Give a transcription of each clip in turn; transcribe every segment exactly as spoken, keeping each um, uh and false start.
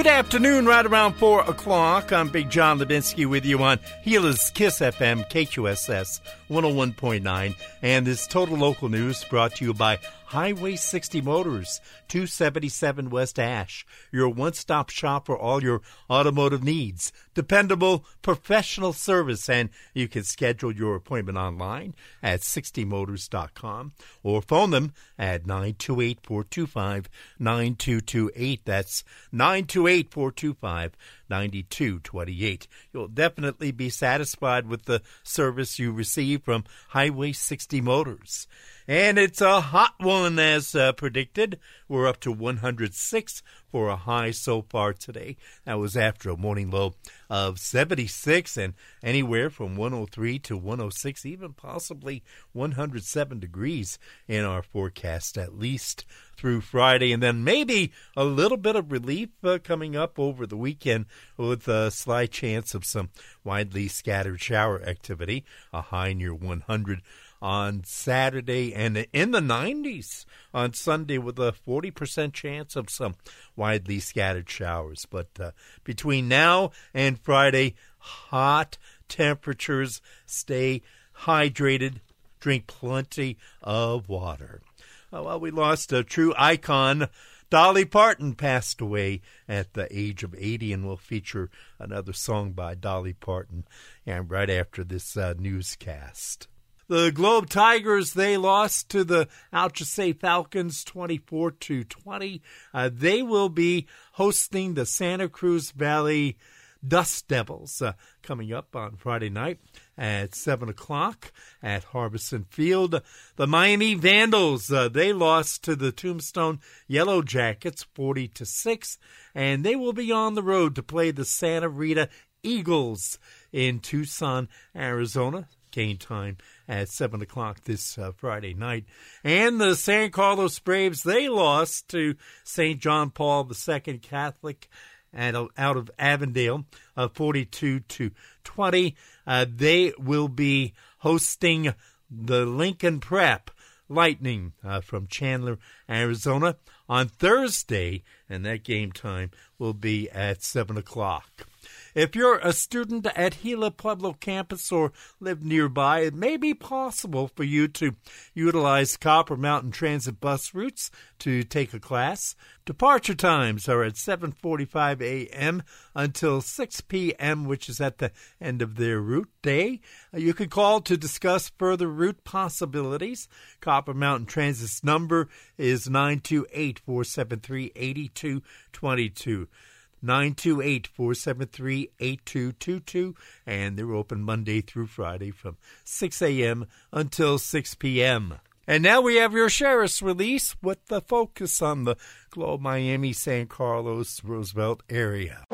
Good afternoon, right around four o'clock. I'm Big John Levinsky with you on Gila's Kiss F M, K Q S S one oh one point nine. And this Total Local News brought to you by Highway sixty Motors, two seventy-seven West Ash, your one-stop shop for all your automotive needs. Dependable, professional service, and you can schedule your appointment online at sixty motors dot com or phone them at nine two eight, four two five, nine two two eight. That's nine two eight, four two five, nine two two eight. You'll definitely be satisfied with the service you receive from Highway sixty Motors. And it's a hot one as uh, predicted. We're up to one hundred six for a high so far today. That was after a morning low of seventy-six and anywhere from one oh three to one oh six, even possibly one hundred seven degrees in our forecast, at least through Friday. And then maybe a little bit of relief uh, coming up over the weekend with a slight chance of some widely scattered shower activity, a high near one hundred on Saturday, and in the nineties on Sunday with a forty percent chance of some widely scattered showers. But uh, between now and Friday, hot temperatures. Stay hydrated. Drink plenty of water. Uh, well, we lost a true icon. Dolly Parton passed away at the age of eighty, and we'll feature another song by Dolly Parton and right after this uh, newscast. The Globe Tigers, they lost to the Alchese Falcons twenty-four to twenty. Uh, they will be hosting the Santa Cruz Valley Dust Devils uh, coming up on Friday night at seven o'clock at Harbison Field. The Miami Vandals, uh, they lost to the Tombstone Yellow Jackets forty to six, and they will be on the road to play the Santa Rita Eagles in Tucson, Arizona. Game time at seven o'clock this uh, Friday night. And the San Carlos Braves, they lost to Saint John Paul the Second Catholic at, out of Avondale, uh, forty-two to twenty. Uh, they will be hosting the Lincoln Prep Lightning uh, from Chandler, Arizona on Thursday, and that game time will be at seven o'clock. If you're a student at Gila Pueblo campus or live nearby, it may be possible for you to utilize Copper Mountain Transit bus routes to take a class. Departure times are at seven forty-five a.m. until six p.m., which is at the end of their route day. You can call to discuss further route possibilities. Copper Mountain Transit's number is nine two eight, four seven three, eight two two two. nine two eight, four seven three, eight two two two, and they're open Monday through Friday from six a.m. until six p.m. And now we have your sheriff's release with the focus on the Globe, Miami, San Carlos, Roosevelt area.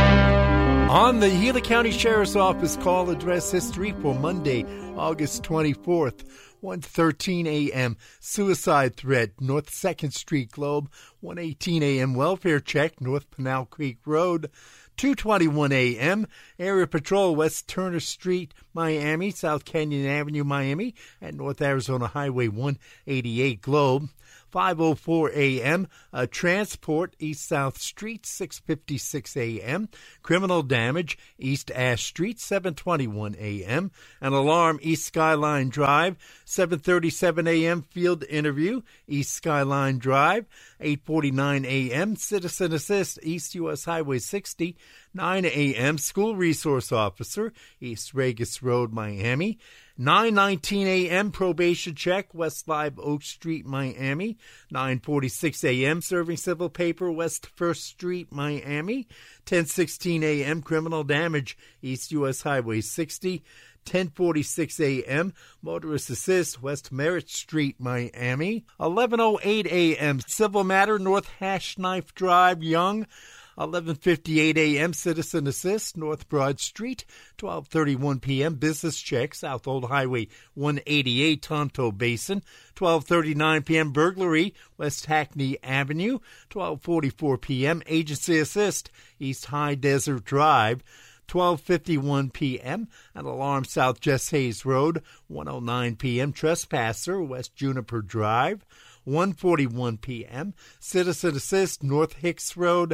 On the Gila County Sheriff's Office call address history for Monday, August twenty-fourth, one thirteen a.m. Suicide threat, North second Street, Globe. one eighteen a.m. Welfare check, North Pinal Creek Road. two twenty-one a.m. Area Patrol, West Turner Street, Miami, South Canyon Avenue, Miami, and North Arizona Highway one eighty-eight, Globe. five oh four a.m. Uh, transport, East South Street, six fifty-six a.m. Criminal damage, East Ash Street, seven twenty-one a.m. An alarm, East Skyline Drive, seven thirty-seven a.m. Field interview, East Skyline Drive, eight forty-nine a.m. Citizen assist, East U S Highway sixty, nine a.m. School resource officer, East Regis Road, Miami. nine nineteen a.m. probation check, West Live Oak Street, Miami. nine forty-six a.m. serving civil paper, West First Street, Miami. ten sixteen a.m. criminal damage, East U S Highway sixty. ten forty-six a.m. motorist assist, West Merritt Street, Miami. eleven oh eight a.m. civil matter, North Hash Knife Drive, Young. eleven fifty-eight a.m. Citizen Assist, North Broad Street. twelve thirty-one p.m. Business Check, South Old Highway one eighty-eight, Tonto Basin. twelve thirty-nine p.m. Burglary, West Hackney Avenue. twelve forty-four p.m. Agency Assist, East High Desert Drive. twelve fifty-one p.m. An alarm, South Jess Hayes Road. one oh nine p.m. Trespasser, West Juniper Drive. one forty-one p.m. Citizen Assist, North Hicks Road.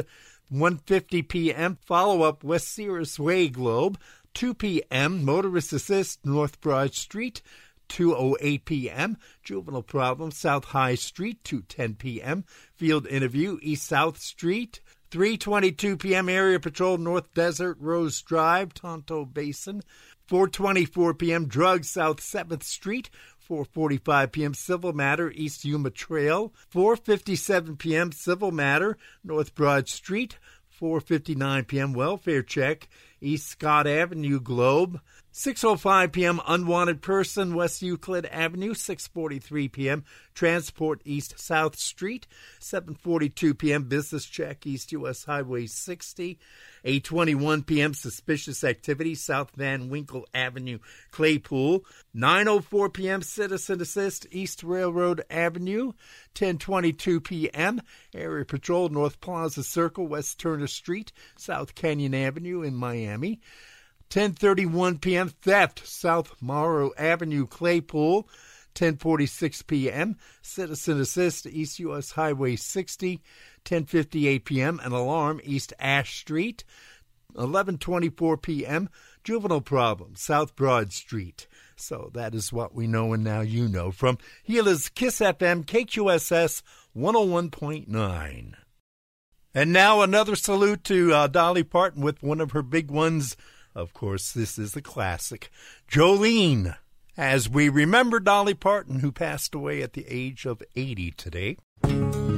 one fifty p.m., follow-up West Ceres Way Globe. two p.m., motorist assist North Broad Street. two oh eight p.m., juvenile problem South High Street. two ten p.m., field interview East South Street. three twenty-two p.m., area patrol North Desert Rose Drive, Tonto Basin. four twenty-four p.m., drugs South seventh Street. four forty-five p.m., civil matter East Yuma Trail. four fifty-seven p.m., civil matter North Broad Street. four fifty-nine p.m., welfare check East Scott Avenue Globe. six oh five p.m., unwanted person West Euclid Avenue. six forty-three p.m., transport East South Street. seven forty-two p.m., business check East U S Highway sixty. eight twenty-one p.m., suspicious activity South Van Winkle Avenue, Claypool. nine oh four p.m., citizen assist East Railroad Avenue. ten twenty-two p.m., area patrol North Plaza Circle, West Turner Street, South Canyon Avenue in Miami. ten thirty-one p.m., theft South Morrow Avenue, Claypool. ten forty-six p.m., citizen assist East U S Highway sixty. ten fifty-eight p.m., an alarm East Ash Street. eleven twenty-four p.m., juvenile problem South Broad Street. So that is what we know, and now you know. From Gila's Kiss F M, K Q S S one oh one point nine. And now another salute to uh, Dolly Parton with one of her big ones. Of course, this is the classic, Jolene, as we remember Dolly Parton, who passed away at the age of eighty today.